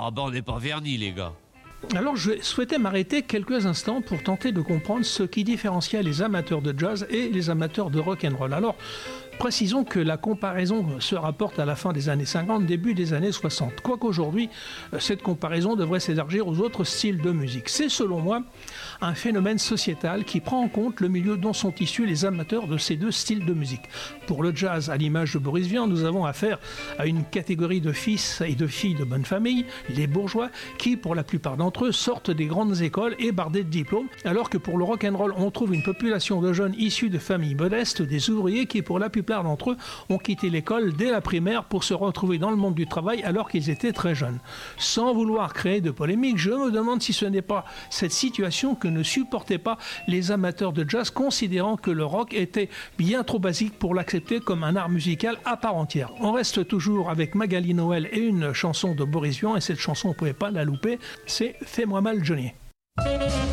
Ah ben on n'est pas vernis les gars. Alors je souhaitais m'arrêter quelques instants pour tenter de comprendre ce qui différenciait les amateurs de jazz et les amateurs de rock and roll. Alors précisons que la comparaison se rapporte à la fin des années 50, début des années 60. Quoiqu'aujourd'hui, cette comparaison devrait s'élargir aux autres styles de musique. C'est selon moi un phénomène sociétal qui prend en compte le milieu dont sont issus les amateurs de ces deux styles de musique. Pour le jazz, à l'image de Boris Vian, nous avons affaire à une catégorie de fils et de filles de bonne famille, les bourgeois, qui pour la plupart d'entre eux sortent des grandes écoles et bardés de diplômes, alors que pour le rock'n'roll, on trouve une population de jeunes issus de familles modestes, des ouvriers qui pour la plupart d'entre eux ont quitté l'école dès la primaire pour se retrouver dans le monde du travail alors qu'ils étaient très jeunes. Sans vouloir créer de polémique, je me demande si ce n'est pas cette situation que ne supportaient pas les amateurs de jazz, considérant que le rock était bien trop basique pour l'accepter comme un art musical à part entière. On reste toujours avec Magali Noël et une chanson de Boris Vian, et cette chanson on ne pouvait pas la louper, c'est Fais-moi mal Johnny.